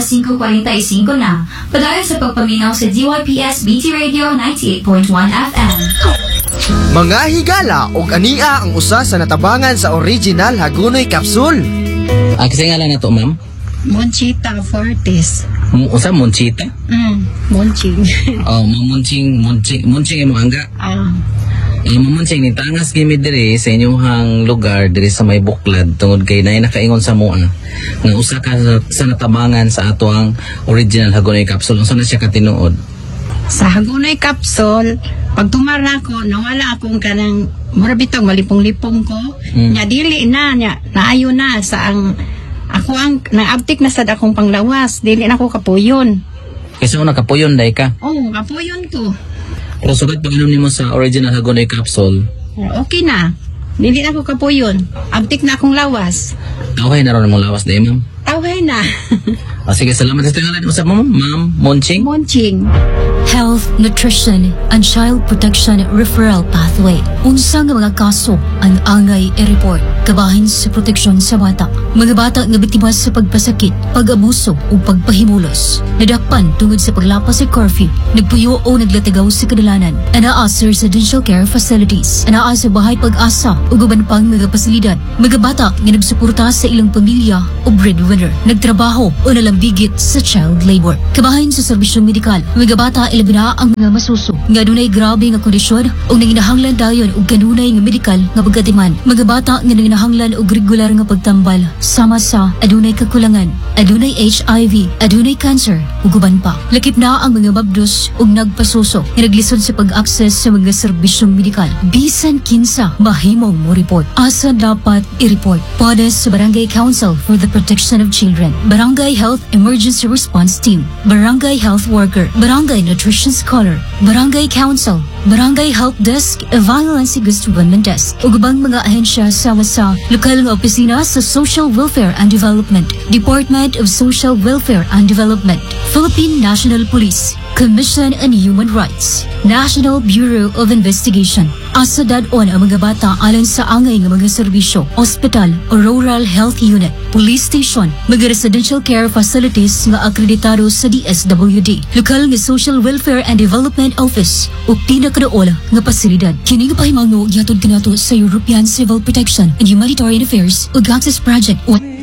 5:45 na. Padayon sa pagpaminaw sa DYPS BT Radio 98.1 FM. Mga higala og ania ang usa sa natabangan sa original Hagunoy Capsule. Kasi nga lang na to, ma'am? Monchita Fortis. Usa Monchita? Monching. Oh, Monching imo angga. Mamunching ni tangas gimi diri sa inyong lugar diri sa may buklad tungod kay nay nakaingon sa mua nga usa ka sa natabangan sa ato ang original Hagunoy Capsule. Unsa na siya katinuod? Sa Hagunoy Capsule, pag tumara ko, nawala akong kanang mura bitong malipong-lipong ko. Nya dili na nya naayo na sa ang ako ang naabtik na sad akong panglawas. Dili na ako kapuyon. Kasi una kapuyon day ka. Oh, kapuyon ko. Pero sugat pag-inom nimo sa original Hagunoy Capsule, Okay na. Dili na ako kapuyon. Abtik na akong lawas. okay na ron mong lawas day, ma'am. Okay na. Sige, salamat sa tingalan mo sa ma'am Monching. Monching. Health, Nutrition, and Child Protection Referral Pathway. Unsa nga mga kaso ang angay i-report kabahin sa proteksyon sa bata. Mga bata nga biktima sa pagpasakit, pag-abuso o pagpahimulos. Nadakpan tungod sa paglapas sa curfew, nagpuyo o naglatagaw sa kadalanan. Anaa sa residential care facilities. Anaa sa bahay pag-asa o guban pang mga pasilidad. Mga bata nga nagsuporta sa ilang pamilya o breadwinner. Nagtrabaho o nalambigit sa child labor. Kabahin sa serbisyong medikal, mga bata ilabi na ang mga masuso nga dunay grabe nga kondisyon o nanginahanglan dayon og kanunay nga medikal nga pagkatiman. Mga bata nga nanginahanglan og regular nga pagtambal sama sa adunay kakulangan, adunay HIV, adunay cancer ug uban pa. Lakip na ang mga babdos og nagpasuso nga naglisod sa pag-access sa mga serbisyong medikal. Bisan kinsa mahimong mo report. Asa dapat i-report? Pwede sa Barangay Council for the Protection of Children, Barangay Health Emergency Response Team, Barangay Health Worker, Barangay Nutrition Scholar, Barangay Council, Barangay Help Desk, Violence Against Women Desk, ug ubang mga ahensya sama sa lokal nga opisina sa Social Welfare and Development, Department of Social Welfare and Development, Philippine National Police, Commission on Human Rights, National Bureau of Investigation. Asa dadon ang mga bata alang sa angay nga mga serbisyo, hospital o rural health unit, police station, mga residential care facilities nga akreditado sa DSWD, lokal nga Social Welfare and Development Office o pinakadaola nga pasilidad. Kini nga pahimango gyatod kanato sa European Civil Protection and Humanitarian Affairs ug Access Project o